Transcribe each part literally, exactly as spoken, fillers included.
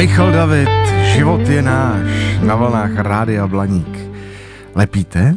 Michal David, život je náš, na vlnách Rádia Blaník. Lepíte?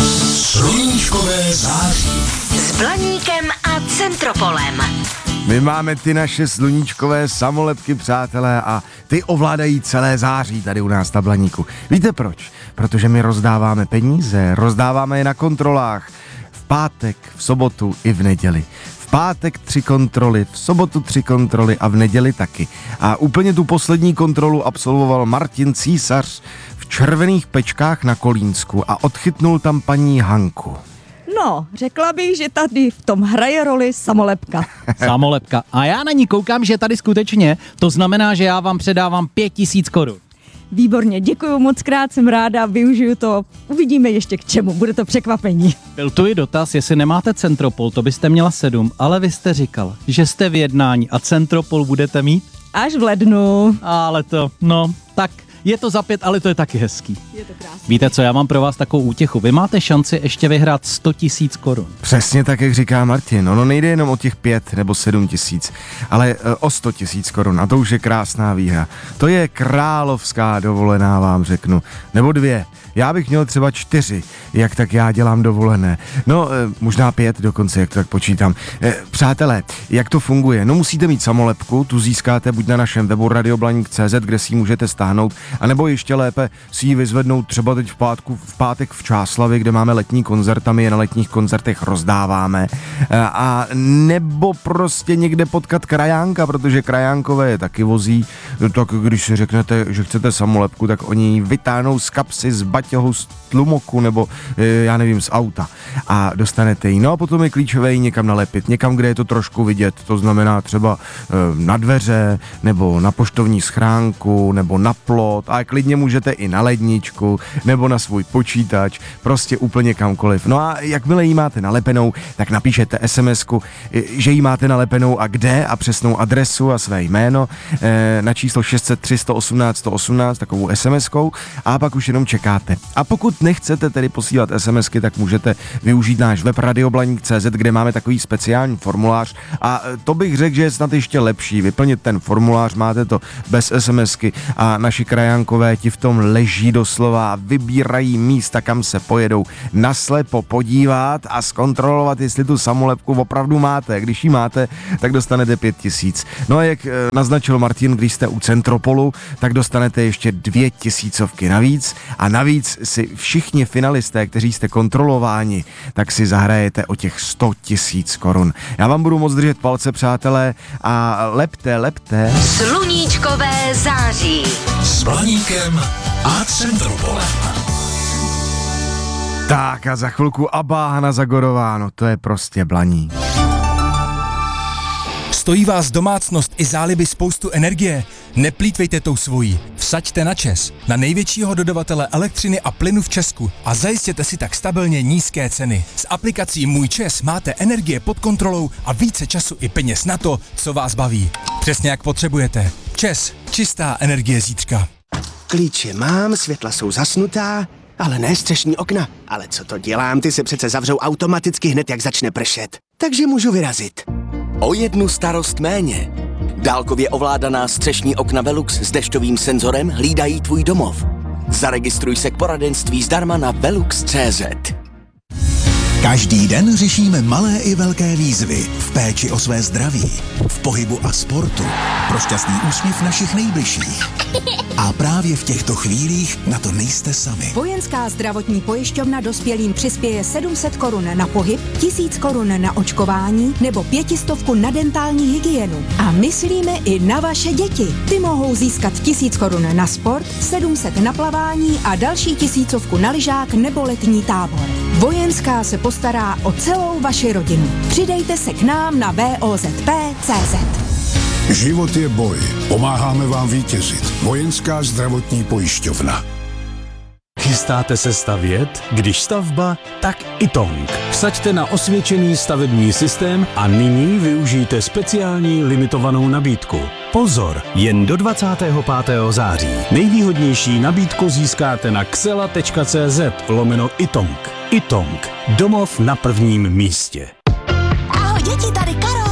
Sluníčkové září. S Blaníkem a Centropolem. My máme ty naše sluníčkové samolepky, přátelé, a ty ovládají celé září tady u nás na Blaníku. Víte proč? Protože my rozdáváme peníze, rozdáváme je na kontrolách. V pátek, v sobotu i v neděli. V pátek tři kontroly, v sobotu tři kontroly a v neděli taky. A úplně tu poslední kontrolu absolvoval Martin Císař v červených pečkách na Kolínsku a odchytnul tam paní Hanku. No, řekla bych, že tady v tom hraje roli samolepka. Samolepka. A já na ní koukám, že tady skutečně, to znamená, že já vám předávám pět tisíc korun. Výborně, děkuju moc krát, jsem ráda, využiju to, uvidíme ještě k čemu, bude to překvapení. Byl tu i dotaz, jestli nemáte Centropol, to byste měla sedm, ale vy jste říkal, že jste v jednání a Centropol budete mít? Až v lednu. Ale to, no, tak je to za pět, ale to je taky hezký. Je to krásný. Víte co, já mám pro vás takovou útěchu. Vy máte šanci ještě vyhrát sto tisíc korun. Přesně tak, jak říká Martin. Ono nejde jenom o těch pět nebo sedm tisíc, ale e, o sto tisíc korun. A to už je krásná výhra. To je královská dovolená, vám řeknu. Nebo dvě. Já bych měl třeba čtyři, jak tak já dělám dovolené. No, e, možná pět dokonce, jak to tak počítám. E, přátelé, jak to funguje? No, musíte mít samolepku, tu získáte buď na našem webu radioblaník tečka cé zet, kde si ji můžete stáhnout, anebo ještě lépe si ji vyzvednout třeba teď v, pátku, v pátek v Čáslavi, kde máme letní koncert a my je na letních koncertech rozdáváme. E, a nebo prostě někde potkat krajánka, protože krajánkové je taky vozí. Tak když si řeknete, že chcete samolepku, tak oni ji vytáhnou z kapsy, z baťohu, z tlumoku nebo já nevím, z auta a dostanete ji. No a potom je klíčové ji někam nalepit, někam, kde je to trošku vidět, to znamená třeba na dveře, nebo na poštovní schránku, nebo na plot, a klidně můžete i na ledničku, nebo na svůj počítač, prostě úplně kamkoliv. No a jakmile ji máte nalepenou, tak napíšete SMSku, že ji máte nalepenou a kde a přesnou adresu a své jméno na číslo šest set tři sto osmnáct sto osmnáct takovou SMSkou a pak už jenom čekáte. A pokud nechcete tedy posílat SMSky, tak můžete využít náš web radioblaník tečka cé zet, kde máme takový speciální formulář a to bych řekl, že je snad ještě lepší. Vyplnit ten formulář, máte to bez SMSky a naši krajánkové ti v tom leží doslova a vybírají místa, kam se pojedou naslepo podívat a zkontrolovat, jestli tu samolepku opravdu máte. Když ji máte, tak dostanete pět tisíc. No a jak naznačil Martin, když jste u Centropolu, tak dostanete ještě dvě tisícovky navíc a navíc si všichni finalisté, kteří jste kontrolováni, tak si zahrajete o těch sto tisíc korun. Já vám budu moc držet palce, přátelé, a lepte, lepte. Sluníčkové září. S Blaníkem a Centropolem. Tak a za chvilku Abba, Hana Zagorová, no to je prostě Blaník. Stojí vás domácnost i záliby spoustu energie? Neplýtvejte tou svojí. Vsaďte na ČEZ, na největšího dodavatele elektřiny a plynu v Česku a zajistěte si tak stabilně nízké ceny. S aplikací Můj ČEZ máte energie pod kontrolou a více času i peněz na to, co vás baví. Přesně jak potřebujete. ČEZ, čistá energie zítřka. Klíče mám, světla jsou zasnutá, ale ne střešní okna. Ale co to dělám, ty se přece zavřou automaticky hned, jak začne pršet. Takže můžu vyrazit. O jednu starost méně. Dálkově ovládaná střešní okna Velux s dešťovým senzorem hlídají tvůj domov. Zaregistruj se k poradenství zdarma na velux tečka cé zet. Každý den řešíme malé i velké výzvy v péči o své zdraví, v pohybu a sportu, pro šťastný úsměv našich nejbližších. A právě v těchto chvílích na to nejste sami. Vojenská zdravotní pojišťovna dospělým přispěje sedm set korun na pohyb, tisíc korun na očkování nebo pětistovku na dentální hygienu. A myslíme i na vaše děti. Ty mohou získat tisíc korun na sport, sedm set na plavání a další tisícovku na lyžák nebo letní tábor. Vojenská se postará o celou vaši rodinu. Přidejte se k nám na v o z p tečka cé zet. Život je boj. Pomáháme vám vítězit. Vojenská zdravotní pojišťovna. Chystáte se stavět? Když stavba, tak Itong. Vsaďte na osvědčený stavební systém a nyní využijte speciální limitovanou nabídku. Pozor, jen do dvacátého pátého září. Nejvýhodnější nabídku získáte na xela tečka cé zet lomeno Itong. Itong. Domov na prvním místě.